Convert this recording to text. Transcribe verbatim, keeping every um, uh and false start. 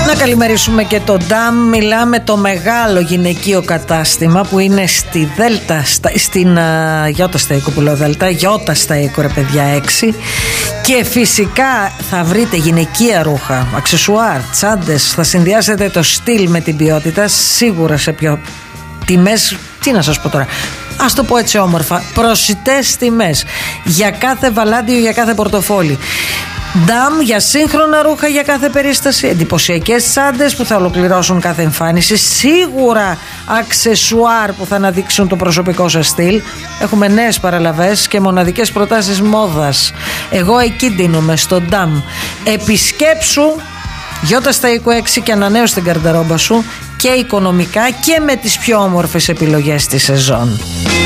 Να καλημερίσουμε και τον Ντάμ. Μιλάμε το μεγάλο γυναικείο κατάστημα που είναι στη Δέλτα, στην uh, Γιώτα Στέικο που λέω Δέλτα, Γιώτα Στέικο ρε παιδιά έξι. Και φυσικά θα βρείτε γυναικεία ρούχα, αξεσουάρ, τσάντες, θα συνδυάσετε το στυλ με την ποιότητα, σίγουρα σε πιο τιμές, τι να σας πω τώρα, ας το πω έτσι όμορφα, προσιτές τιμές για κάθε βαλάντιο, για κάθε πορτοφόλι. Ντάμ για σύγχρονα ρούχα για κάθε περίσταση, εντυπωσιακές τσάντες που θα ολοκληρώσουν κάθε εμφάνιση, σίγουρα αξεσουάρ που θα αναδείξουν το προσωπικό σας στυλ. Έχουμε νέες παραλαβές και μοναδικές προτάσεις μόδας. Εγώ εκεί ντύνομαι, στο Ντάμ. Επισκέψου Γιώτα Στέικο έξι και ανανέωσε την καρνταρόμπα σου και οικονομικά και με τις πιο όμορφες επιλογές της σεζόν.